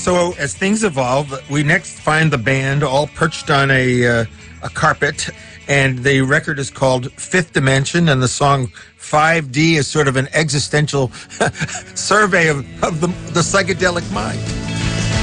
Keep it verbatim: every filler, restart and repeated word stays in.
So as things evolve, we next find the band all perched on a uh, a carpet, and the record is called Fifth Dimension, and the song five D is sort of an existential survey of, of the, the psychedelic mind.